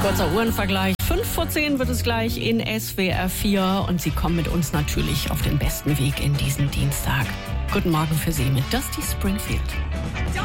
Kurzer Uhrenvergleich. 5:10 wird es gleich in SWR 4 und Sie kommen mit uns natürlich auf den besten Weg in diesen Dienstag. Guten Morgen für Sie mit Dusty Springfield.